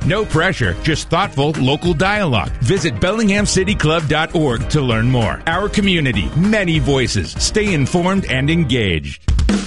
No pressure, just thoughtful local dialogue. Visit BellinghamCityClub.org to learn more. Our community, many voices. Stay informed and engaged.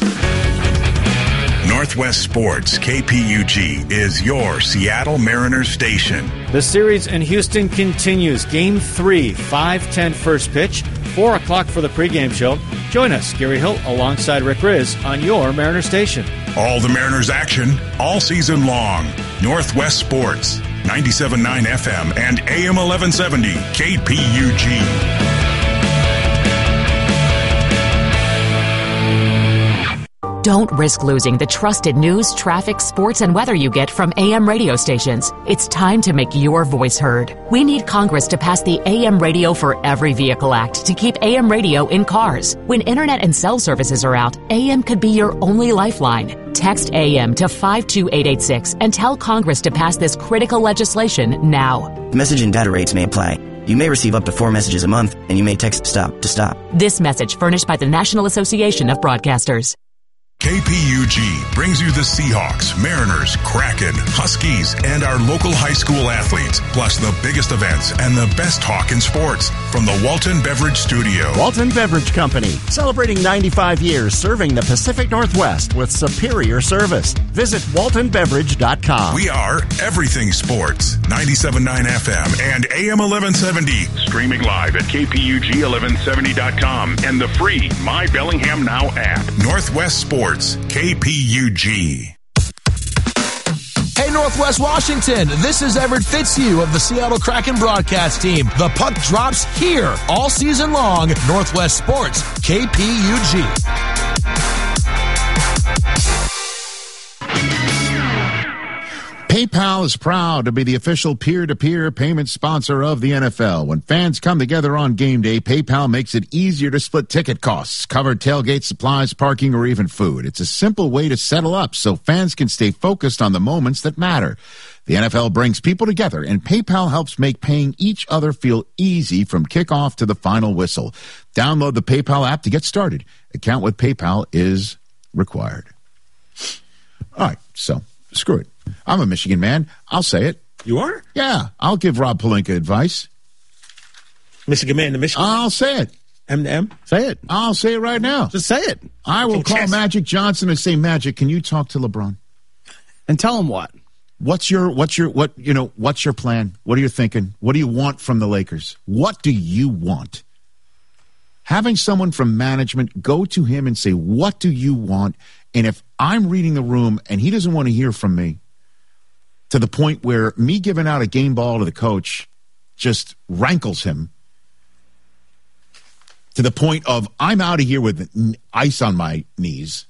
Northwest Sports, KPUG, is your Seattle Mariners station. The series in Houston continues. Game 3, 5:10 first pitch, 4 o'clock for the pregame show. Join us, Gary Hill, alongside Rick Riz, on your Mariners station. All the Mariners action, all season long. Northwest Sports, 97.9 FM and AM 1170, KPUG. Don't risk losing the trusted news, traffic, sports, and weather you get from AM radio stations. It's time to make your voice heard. We need Congress to pass the AM Radio for Every Vehicle Act to keep AM radio in cars. When internet and cell services are out, AM could be your only lifeline. Text AM to 52886 and tell Congress to pass this critical legislation now. Message and data rates may apply. You may receive up to 4 messages a month, and you may text STOP to stop. This message furnished by the National Association of Broadcasters. KPUG brings you the Seahawks, Mariners, Kraken, Huskies, and our local high school athletes, plus the biggest events and the best talk in sports from the Walton Beverage Studio. Walton Beverage Company, celebrating 95 years serving the Pacific Northwest with superior service. Visit waltonbeverage.com. We are everything sports, 97.9 FM and AM 1170. Streaming live at KPUG1170.com and the free My Bellingham Now app. Northwest Sports. KPUG. Hey, Northwest Washington, this is Everett Fitzhugh of the Seattle Kraken broadcast team. The puck drops here all season long. Northwest Sports, KPUG. PayPal is proud to be the official peer-to-peer payment sponsor of the NFL. When fans come together on game day, PayPal makes it easier to split ticket costs, cover tailgate supplies, parking, or even food. It's a simple way to settle up so fans can stay focused on the moments that matter. The NFL brings people together, and PayPal helps make paying each other feel easy from kickoff to the final whistle. Download the PayPal app to get started. Account with PayPal is required. All right, so screw it. I'm a Michigan man. I'll say it. You are? Yeah, I'll give Rob Pelinka advice. Michigan man to Michigan. I'll say it. M to M? Say it. I'll say it right now. Just say it. I will call Magic Johnson and say, Magic, can you talk to LeBron? And tell him what? What's your plan? What are you thinking? What do you want from the Lakers? What do you want? Having someone from management go to him and say, what do you want? And if I'm reading the room and he doesn't want to hear from me, to the point where me giving out a game ball to the coach just rankles him, to the point of I'm out of here with ice on my knees,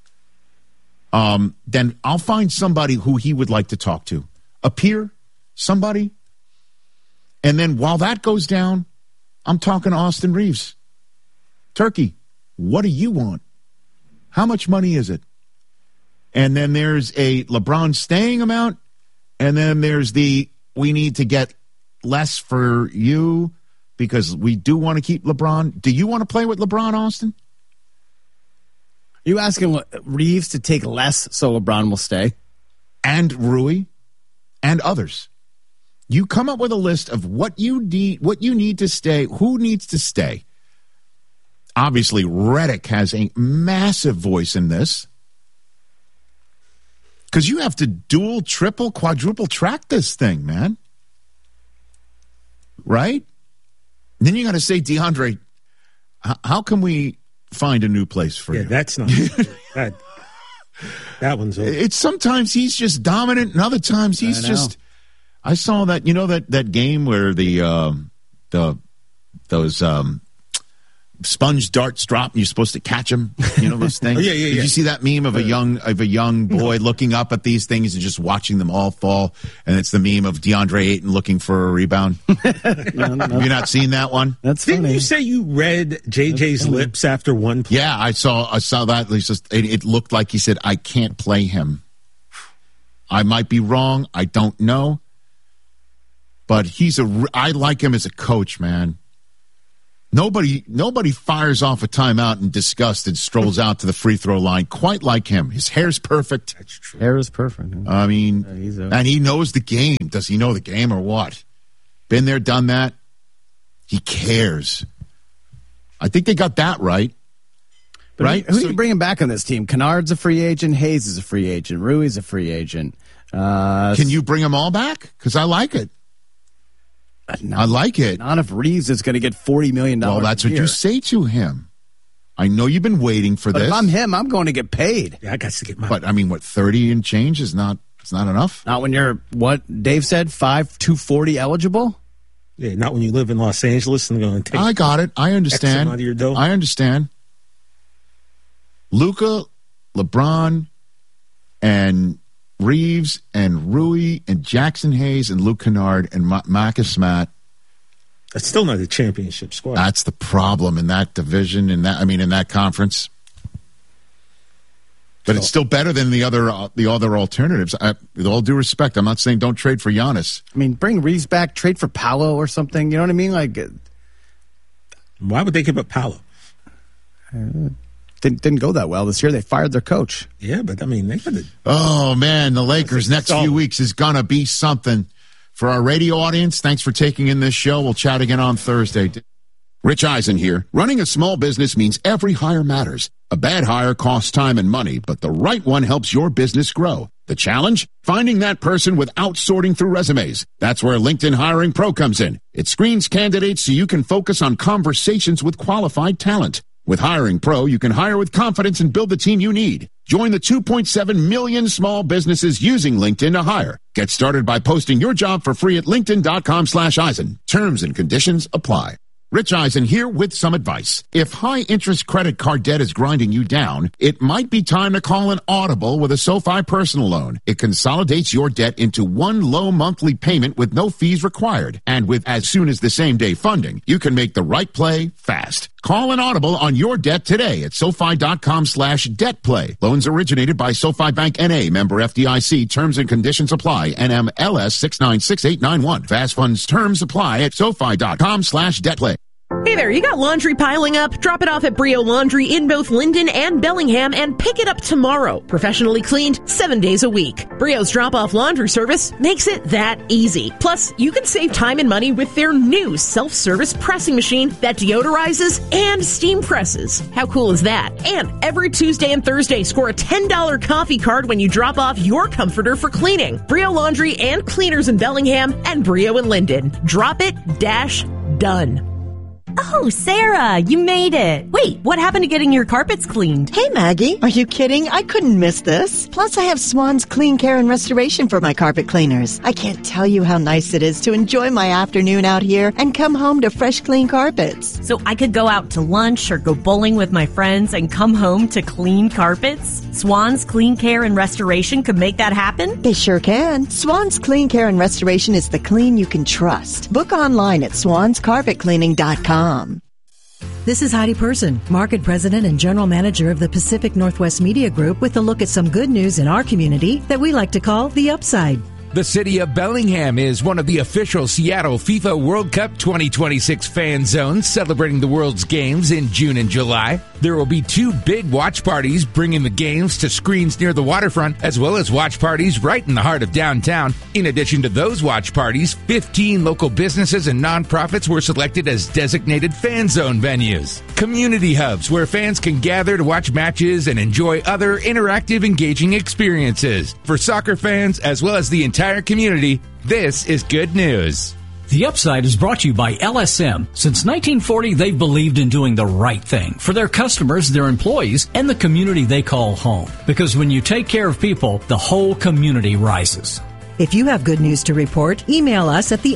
then I'll find somebody who he would like to talk to. A peer, somebody. And then while that goes down, I'm talking to Austin Reeves. Turkey, what do you want? How much money is it? And then there's a LeBron staying amount. And then there's we need to get less for you because we do want to keep LeBron. Do you want to play with LeBron, Austin? Are you asking Reeves to take less so LeBron will stay? And Rui and others. You come up with a list of what you need to stay, who needs to stay. Obviously, Redick has a massive voice in this. Because you have to dual, triple, quadruple track this thing, man. Right? Then you got to say, DeAndre, how can we find a new place for you? Yeah, that's not that one's over. It's sometimes he's just dominant, and other times he's just. I saw that that game where those sponge darts drop and you're supposed to catch them. You know those things? Yeah. Did you see that meme of a young boy looking up at these things and just watching them all fall? And it's the meme of DeAndre Ayton looking for a rebound. No. Have you not seen that one? That's Didn't funny. you say you read JJ's lips after one play? Yeah, I saw that. It looked like he said, "I can't play him." I might be wrong. I don't know. But I like him as a coach, man. Nobody fires off a timeout in disgust and strolls out to the free throw line quite like him. His hair's perfect. That's true. Hair is perfect. I mean, and he knows the game. Does he know the game or what? Been there, done that. He cares. I think they got that right. But right? Who are you bringing back on this team? Kennard's a free agent. Hayes is a free agent. Rui's a free agent. Can you bring them all back? Because I like it. I like it. Not if Reeves is going to get $40 million. Well, that's what you say to him. I know you've been waiting for this. If I'm him, I'm going to get paid. Yeah, I got to get my. But I mean, 30 and change is not. It's not enough. Not when you're what Dave said, 240 eligible. Yeah, not when you live in Los Angeles and going to take. I got it. I understand. X amount of your dough. I understand. Luka, LeBron, and Reeves and Rui and Jackson Hayes and Luke Kennard and Marcus Smart. That's still not a championship squad. That's the problem in that division. In that conference. But it's still better than the other alternatives. With all due respect, I'm not saying don't trade for Giannis. I mean, bring Reeves back, trade for Paolo or something. You know what I mean? Like, why would they give up Paolo? Didn't go that well this year. They fired their coach. Yeah, but I mean, they could have. Oh man, the Lakers next few weeks is gonna be something. For our radio audience, thanks for taking in this show. We'll chat again on Thursday. Rich Eisen here. Running a small business means every hire matters. A bad hire costs time and money, but the right one helps your business grow. The challenge? Finding that person without sorting through resumes. That's where LinkedIn Hiring Pro comes in. It screens candidates so you can focus on conversations with qualified talent. With Hiring Pro, you can hire with confidence and build the team you need. Join the 2.7 million small businesses using LinkedIn to hire. Get started by posting your job for free at linkedin.com/Eisen. Terms and conditions apply. Rich Eisen here with some advice. If high-interest credit card debt is grinding you down, it might be time to call an audible with a SoFi personal loan. It consolidates your debt into one low monthly payment with no fees required. And with as soon as the same-day funding, you can make the right play fast. Call an audible on your debt today at SoFi.com/DebtPlay. Loans originated by SoFi Bank N.A., member FDIC. Terms and conditions apply. NMLS 696891. Fast funds terms apply at SoFi.com/DebtPlay. Hey there, you got laundry piling up? Drop it off at Brio Laundry in both Linden and Bellingham and pick it up tomorrow. Professionally cleaned 7 days a week. Brio's drop-off laundry service makes it that easy. Plus, you can save time and money with their new self-service pressing machine that deodorizes and steam presses. How cool is that? And every Tuesday and Thursday, score a $10 coffee card when you drop off your comforter for cleaning. Brio Laundry and Cleaners in Bellingham and Brio in Linden. Drop it, done. Oh, Sarah, you made it. Wait, what happened to getting your carpets cleaned? Hey, Maggie, are you kidding? I couldn't miss this. Plus, I have Swan's Clean Care and Restoration for my carpet cleaners. I can't tell you how nice it is to enjoy my afternoon out here and come home to fresh, clean carpets. So I could go out to lunch or go bowling with my friends and come home to clean carpets? Swan's Clean Care and Restoration could make that happen? They sure can. Swan's Clean Care and Restoration is the clean you can trust. Book online at swanscarpetcleaning.com. This is Heidi Person, Market President and General Manager of the Pacific Northwest Media Group, with a look at some good news in our community that we like to call the upside. The city of Bellingham is one of the official Seattle FIFA World Cup 2026 fan zones, celebrating the world's games in June and July. There will be 2 big watch parties bringing the games to screens near the waterfront, as well as watch parties right in the heart of downtown. In addition to those watch parties, 15 local businesses and nonprofits were selected as designated fan zone venues. Community hubs where fans can gather to watch matches and enjoy other interactive, engaging experiences. For soccer fans, as well as the entire community, this is good news. The Upside is brought to you by LSM. Since 1940, they've believed in doing the right thing for their customers, their employees, and the community they call home. Because when you take care of people, the whole community rises. If you have good news to report, email us at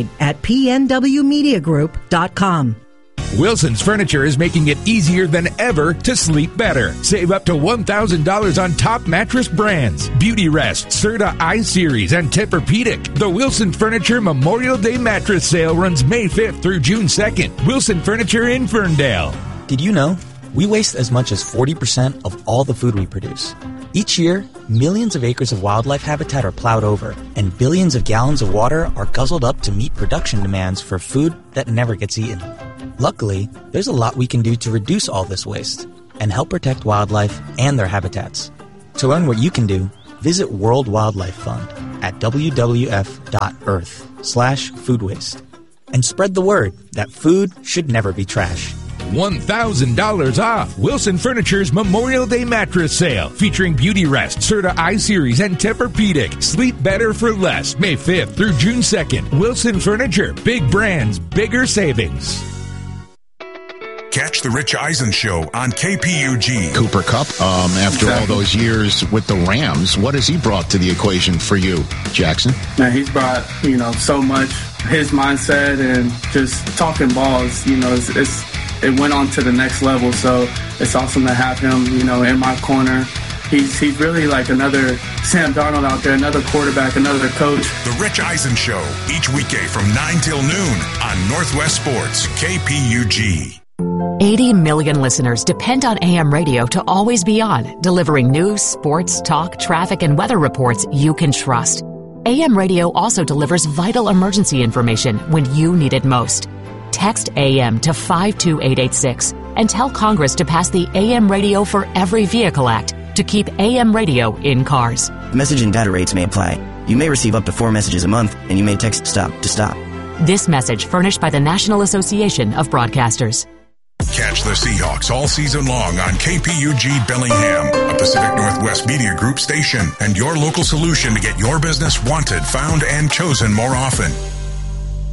theupside@pnwmediagroup.com. Wilson's Furniture is making it easier than ever to sleep better. Save up to $1,000 on top mattress brands. Beautyrest, Serta I-Series, and Tempur-Pedic. The Wilson Furniture Memorial Day Mattress Sale runs May 5th through June 2nd. Wilson Furniture in Ferndale. Did you know we waste as much as 40% of all the food we produce? Each year, millions of acres of wildlife habitat are plowed over, and billions of gallons of water are guzzled up to meet production demands for food that never gets eaten. Luckily, there's a lot we can do to reduce all this waste and help protect wildlife and their habitats. To learn what you can do, visit World Wildlife Fund at wwf.earth/food waste and spread the word that food should never be trash. $1,000 off Wilson Furniture's Memorial Day mattress sale featuring Beauty Rest, Serta I-Series, and Tempur-Pedic. Sleep better for less. May 5th through June 2nd. Wilson Furniture. Big brands, bigger savings. Catch the Rich Eisen Show on KPUG. Cooper Kupp, after all those years with the Rams, what has he brought to the equation for you, Jackson? Man, he's brought, so much. His mindset and just talking balls, it went on to the next level. So it's awesome to have him, in my corner. He's really like another Sam Darnold out there, another quarterback, another coach. The Rich Eisen Show, each weekday from 9 till noon on Northwest Sports, KPUG. 80 million listeners depend on AM radio to always be on, delivering news, sports, talk, traffic, and weather reports you can trust. AM radio also delivers vital emergency information when you need it most. Text AM to 52886 and tell Congress to pass the AM Radio for Every Vehicle Act to keep AM radio in cars. Message and data rates may apply. You may receive up to 4 messages a month, and you may text STOP to stop. This message furnished by the National Association of Broadcasters. Catch the Seahawks all season long on KPUG Bellingham, a Pacific Northwest Media Group station, and your local solution to get your business wanted, found, and chosen more often.